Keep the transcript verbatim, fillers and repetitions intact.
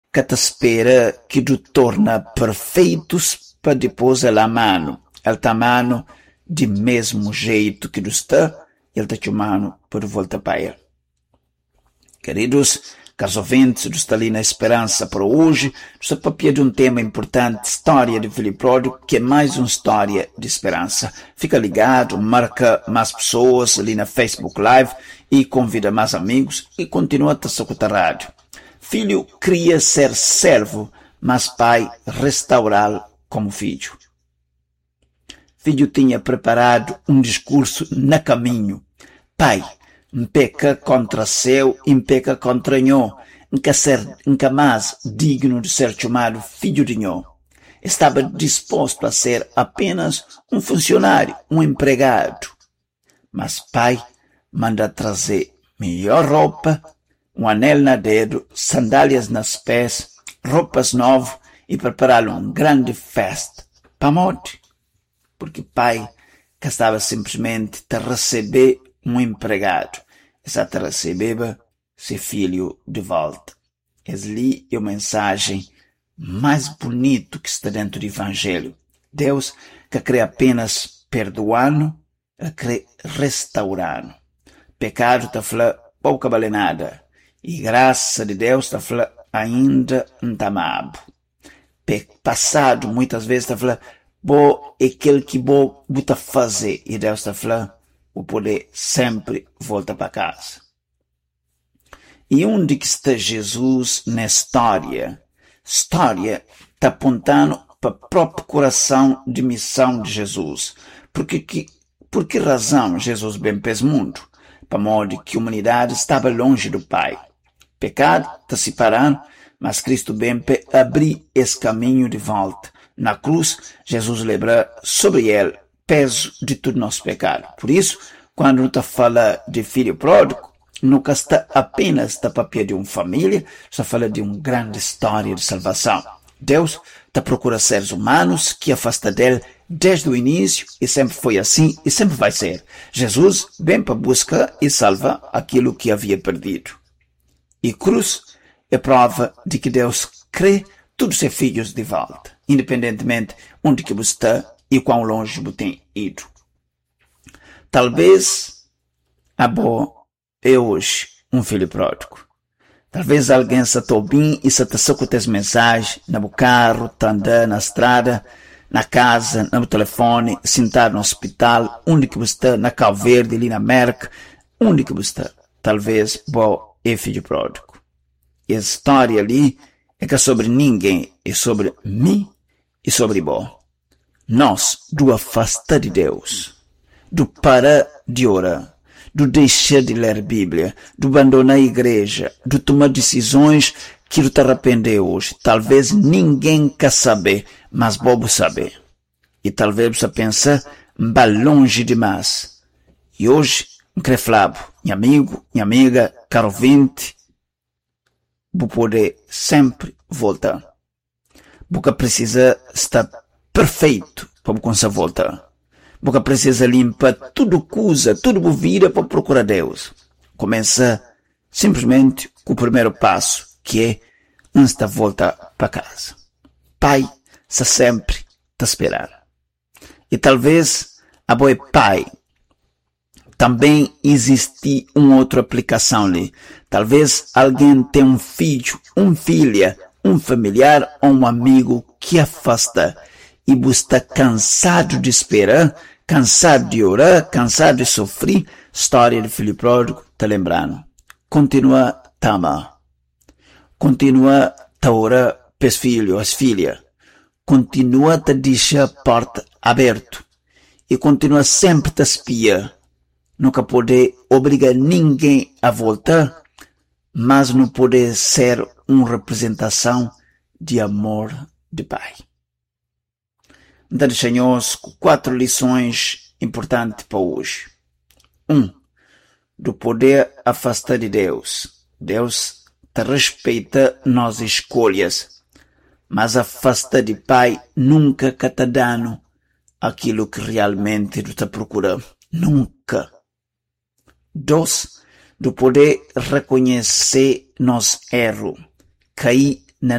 que te espera que te torna perfeitos para depois a mano, el tamanho de mesmo jeito que tu está, ele te chamando para voltar para ele. Queridos, caros ouvintes, tu está ali na esperança para hoje, tu está para de um tema importante, história de filho pródigo, que é mais uma história de esperança. Fica ligado, marca mais pessoas ali na Facebook Live e convida mais amigos e continua a escutar a rádio. Filho queria ser servo, mas pai restaurá-lo como filho. Filho tinha preparado um discurso na caminho. Pai, peca contra seu e peca contra nho, nunca ser, nunca mais digno de ser chamado filho de nho. Estava disposto a ser apenas um funcionário, um empregado. Mas pai manda trazer melhor roupa, um anel na dedo, sandálias nas pés, roupas novas e preparar uma grande festa. Para morte. Porque pai que estava simplesmente a receber um empregado, está a receber seu filho de volta. Essa ali é a mensagem mais bonita que está dentro do Evangelho. Deus que quer apenas perdoar-nos, quer restaurar-nos. Pecado está falando pouca vale nada. E graça de Deus está falando ainda não está mal. Passado muitas vezes está falando bo é aquele que bo buta fazer e Deus está falando o poder sempre volta para casa. E onde que está Jesus na história? História está apontando para o próprio coração de missão de Jesus. Porque que, por que razão Jesus bem fez mundo? Para modo que a humanidade estava longe do Pai. Pecado está separando, mas Cristo bem para abrir esse caminho de volta. Na cruz, Jesus lembra sobre ele peso de todo nosso pecado. Por isso, quando está fala de filho pródigo, nunca está apenas da papel de uma família, está fala de uma grande história de salvação. Deus está procura seres humanos que afasta dele desde o início e sempre foi assim e sempre vai ser. Jesus vem para buscar e salvar aquilo que havia perdido. E cruz é prova de que Deus crê todos seus filhos de volta, independentemente onde que você está e quão longe você tem ido. Talvez a boa é hoje um filho pródigo. Talvez alguém se está ouvindo e se está só com as mensagens no carro, está andando na estrada, na casa, no telefone, sentado no hospital, onde que você está, na Cabo Verde, ali na América, onde que você está. Talvez boa é filho pródigo. E a história ali é que é sobre ninguém, é sobre mim e sobre bom. Nós, do afastar de Deus, do parar de orar, do deixar de ler a Bíblia, do abandonar a igreja, do tomar decisões que tu te arrependeu hoje. Talvez ninguém quer saber, mas bobo saber. E talvez você pense, vai longe demais. E hoje, não quero falar, minha amigo, minha amiga, caro ouvinte, vou poder sempre voltar. Porque precisa estar perfeito para conseguir voltar. Porque precisa limpar tudo coisa, tudo vida para procurar Deus. Começa simplesmente com o primeiro passo, que é antes da volta para casa. Pai está sempre a esperar. E talvez a boa pai também existe uma outra aplicação ali. Talvez alguém tenha um filho, uma filha, um familiar ou um amigo que afasta e você está cansado de esperar, cansado de orar, cansado de sofrer. História de filho pródigo, está lembrando. Continua a amar. Continua a orar para os filhos, as filhas. Continua a deixar a porta aberta. E continua sempre a espiar. Nunca poder obrigar ninguém a voltar, mas não poder ser uma representação de amor de Pai. Então, deixamos quatro lições importantes para hoje. Um, do poder afastar de Deus. Deus te respeita nossas escolhas, mas afastar de Pai nunca te dá aquilo que realmente tu está procurando. Nunca. Dois, do poder reconhecer nosso erro, cair